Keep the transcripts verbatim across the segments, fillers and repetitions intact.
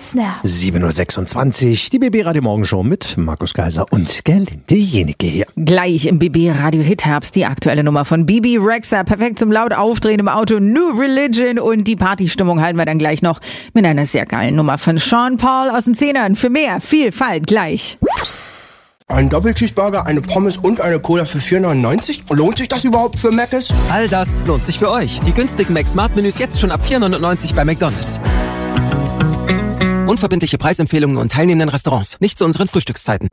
Snap. sieben Uhr sechsundzwanzig, die B B Radio Morgenshow mit Markus Kaiser und Gerlinde Jenike hier. Gleich im B B Radio Hit Herbst die aktuelle Nummer von Bibi Rexha. Perfekt zum laut aufdrehen im Auto. New Religion und die Partystimmung halten wir dann gleich noch mit einer sehr geilen Nummer von Sean Paul aus den Zehnern. Für mehr Vielfalt gleich. Ein Doppelcheeseburger, eine Pommes und eine Cola für vier neunundneunzig? Lohnt sich das überhaupt für Mc's? All das lohnt sich für euch. Die günstigen Mac-Smart-Menüs jetzt schon ab vier neunundneunzig bei McDonald's. Unverbindliche Preisempfehlungen und teilnehmenden Restaurants. Nicht zu unseren Frühstückszeiten.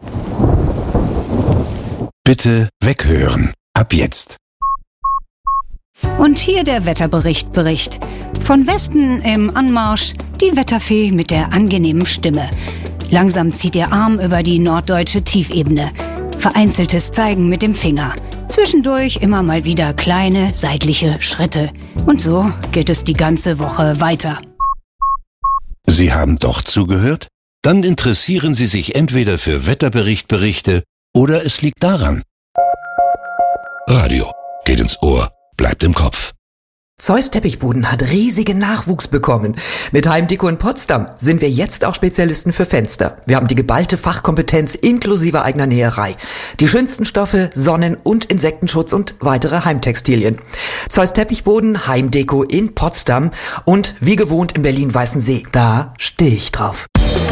Bitte weghören. Ab jetzt. Und hier der Wetterbericht Bericht. Von Westen im Anmarsch die Wetterfee mit der angenehmen Stimme. Langsam zieht ihr Arm über die norddeutsche Tiefebene. Vereinzeltes Zeigen mit dem Finger. Zwischendurch immer mal wieder kleine seitliche Schritte. Und so geht es die ganze Woche weiter. Sie haben doch zugehört? Dann interessieren Sie sich entweder für Wetterberichtberichte oder es liegt daran. Radio geht ins Ohr, bleibt im Kopf. Zeus Teppichboden hat riesigen Nachwuchs bekommen. Mit Heimdeko in Potsdam sind wir jetzt auch Spezialisten für Fenster. Wir haben die geballte Fachkompetenz inklusive eigener Näherei. Die schönsten Stoffe, Sonnen- und Insektenschutz und weitere Heimtextilien. Zeus Teppichboden, Heimdeko in Potsdam und wie gewohnt in Berlin-Weißensee. Da stehe ich drauf.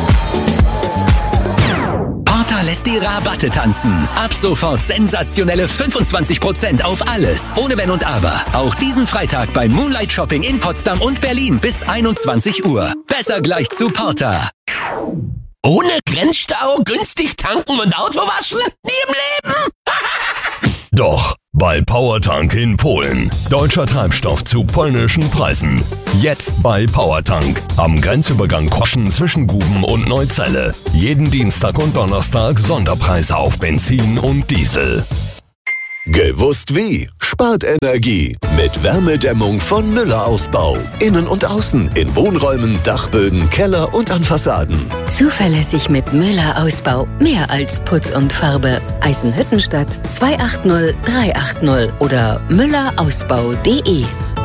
Porter lässt die Rabatte tanzen. Ab sofort sensationelle fünfundzwanzig Prozent auf alles. Ohne Wenn und Aber. Auch diesen Freitag beim Moonlight Shopping in Potsdam und Berlin bis einundzwanzig Uhr. Besser gleich zu Porter. Ohne Grenzstau, günstig tanken und Auto waschen? Nie im Leben! Doch, bei Powertank in Polen. Deutscher Treibstoff zu polnischen Preisen. Jetzt bei Powertank. Am Grenzübergang Koschen zwischen Guben und Neuzelle. Jeden Dienstag und Donnerstag Sonderpreise auf Benzin und Diesel. Gewusst wie? Spart Energie mit Wärmedämmung von Müller Ausbau. Innen und außen, in Wohnräumen, Dachböden, Keller und an Fassaden. Zuverlässig mit Müller Ausbau. Mehr als Putz und Farbe. Eisenhüttenstadt zwei acht null drei acht null oder müller ausbau punkt de.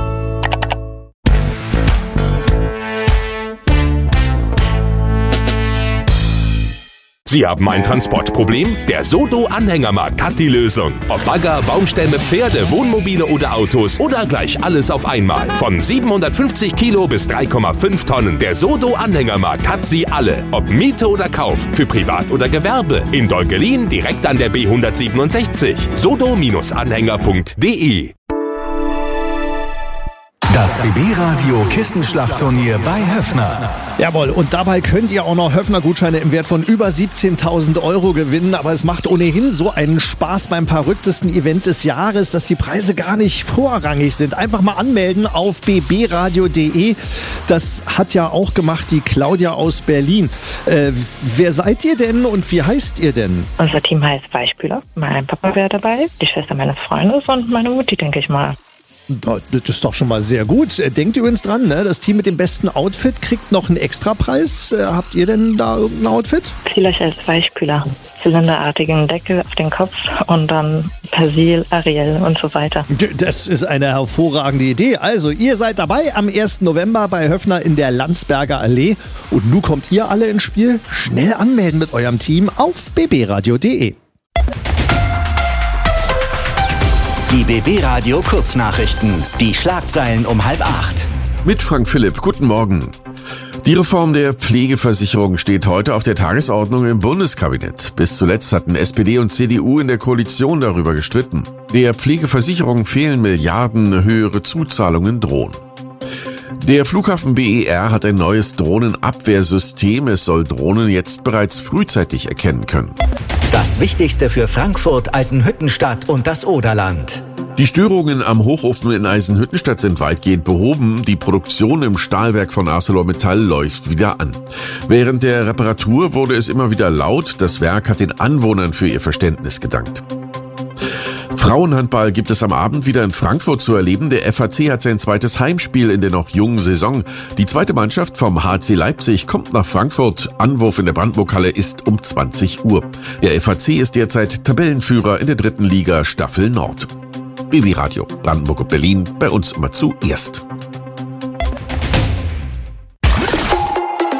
Sie haben ein Transportproblem? Der Sodo Anhängermarkt hat die Lösung. Ob Bagger, Baumstämme, Pferde, Wohnmobile oder Autos oder gleich alles auf einmal. Von siebenhundertfünfzig Kilo bis drei Komma fünf Tonnen. Der Sodo Anhängermarkt hat sie alle. Ob Miete oder Kauf, für Privat oder Gewerbe. In Dolgelin direkt an der B hundertsiebenundsechzig. sodo Anhänger punkt de. Das B B-Radio Kissenschlachtturnier bei Höffner. Jawohl, und dabei könnt ihr auch noch Höffner-Gutscheine im Wert von über siebzehntausend Euro gewinnen. Aber es macht ohnehin so einen Spaß beim verrücktesten Event des Jahres, dass die Preise gar nicht vorrangig sind. Einfach mal anmelden auf b b radio punkt de. Das hat ja auch gemacht die Claudia aus Berlin. Äh, wer seid ihr denn und wie heißt ihr denn? Unser Team heißt Beispieler. Mein Papa wäre dabei, die Schwester meines Freundes und meine Mutti, denke ich mal. Das ist doch schon mal sehr gut. Denkt übrigens dran, ne? Das Team mit dem besten Outfit kriegt noch einen Extrapreis. Habt ihr denn da irgendein Outfit? Vielleicht als Beispieler. Zylinderartigen Deckel auf den Kopf und dann Persil, Ariel und so weiter. Das ist eine hervorragende Idee. Also, ihr seid dabei am ersten November bei Höffner in der Landsberger Allee. Und nun kommt ihr alle ins Spiel. Schnell anmelden mit eurem Team auf b b radio punkt de. Die B B-Radio Kurznachrichten. Die Schlagzeilen um halb acht. Mit Frank Philipp. Guten Morgen. Die Reform der Pflegeversicherung steht heute auf der Tagesordnung im Bundeskabinett. Bis zuletzt hatten S P D und C D U in der Koalition darüber gestritten. Der Pflegeversicherung fehlen Milliarden, höhere Zuzahlungen drohen. Der Flughafen B E R hat ein neues Drohnenabwehrsystem. Es soll Drohnen jetzt bereits frühzeitig erkennen können. Das Wichtigste für Frankfurt, Eisenhüttenstadt und das Oderland. Die Störungen am Hochofen in Eisenhüttenstadt sind weitgehend behoben. Die Produktion im Stahlwerk von ArcelorMittal läuft wieder an. Während der Reparatur wurde es immer wieder laut. Das Werk hat den Anwohnern für ihr Verständnis gedankt. Frauenhandball gibt es am Abend wieder in Frankfurt zu erleben. Der F A C hat sein zweites Heimspiel in der noch jungen Saison. Die zweite Mannschaft vom H C Leipzig kommt nach Frankfurt. Anwurf in der Brandenburg-Halle ist um zwanzig Uhr. Der F A C ist derzeit Tabellenführer in der dritten Liga Staffel Nord. B B Radio, Brandenburg und Berlin, bei uns immer zuerst.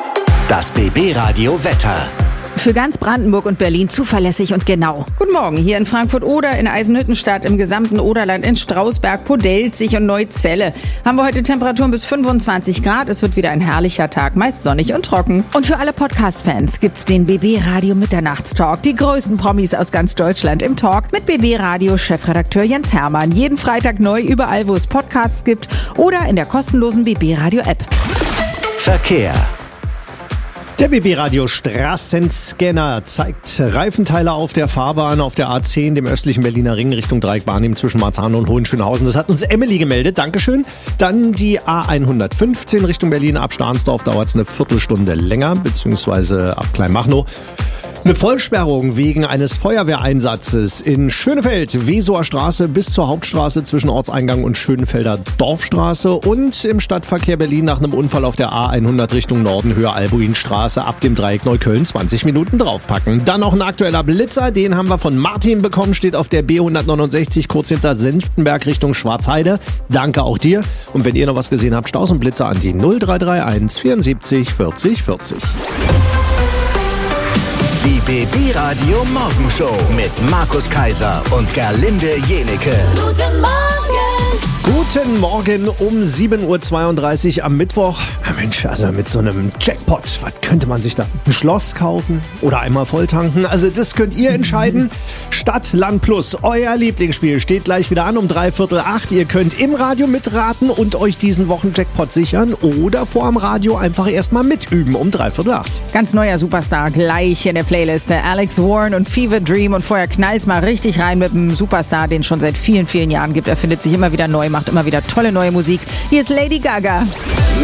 Das B B-Radio Wetter. Für ganz Brandenburg und Berlin zuverlässig und genau. Guten Morgen, hier in Frankfurt-Oder, in Eisenhüttenstadt, im gesamten Oderland, in Strausberg, Podelzig und Neuzelle haben wir heute Temperaturen bis fünfundzwanzig Grad. Es wird wieder ein herrlicher Tag, meist sonnig und trocken. Und für alle Podcast-Fans gibt's den B B-Radio Mitternachtstalk. Die größten Promis aus ganz Deutschland im Talk mit B B-Radio-Chefredakteur Jens Hermann. Jeden Freitag neu überall, wo es Podcasts gibt oder in der kostenlosen B B-Radio-App. Verkehr. Der B B-Radio Straßenscanner zeigt Reifenteile auf der Fahrbahn auf der A zehn, dem östlichen Berliner Ring, Richtung Dreieckbahn zwischen Marzahn und Hohenschönhausen. Das hat uns Emily gemeldet. Dankeschön. Dann die A hundertfünfzehn Richtung Berlin. Ab Stahnsdorf dauert es eine Viertelstunde länger, beziehungsweise ab Kleinmachnow. Eine Vollsperrung wegen eines Feuerwehreinsatzes in Schönefeld, Wesower Straße bis zur Hauptstraße zwischen Ortseingang und Schönfelder Dorfstraße und im Stadtverkehr Berlin nach einem Unfall auf der A hundert Richtung Norden, Höhe Albuinstraße ab dem Dreieck Neukölln zwanzig Minuten draufpacken. Dann noch ein aktueller Blitzer, den haben wir von Martin bekommen, steht auf der B hundertneunundsechzig kurz hinter Senftenberg Richtung Schwarzheide. Danke auch dir. Und wenn ihr noch was gesehen habt, Staus und Blitzer an die null drei drei eins vierundsiebzig vierzig vierzig. Die B B-Radio Morgenshow mit Markus Kaiser und Gerlinde Jenecke. Guten Morgen! Guten Morgen um sieben Uhr zweiunddreißig am Mittwoch. Ja, Mensch, also mit so einem Jackpot, was könnte man sich da? Ein Schloss kaufen oder einmal volltanken? Also das könnt ihr entscheiden. Stadt, Land Plus, euer Lieblingsspiel, steht gleich wieder an um dreiviertel acht. Ihr könnt im Radio mitraten und euch diesen Wochen-Jackpot sichern oder vor am Radio einfach erstmal mitüben um dreiviertel acht. Ganz neuer Superstar, gleich in der Playliste. Alex Warren und Fever Dream. Und vorher knallt's mal richtig rein mit einem Superstar, den es schon seit vielen, vielen Jahren gibt. Er findet sich immer wieder neu, macht immer wieder tolle neue Musik. Hier ist Lady Gaga.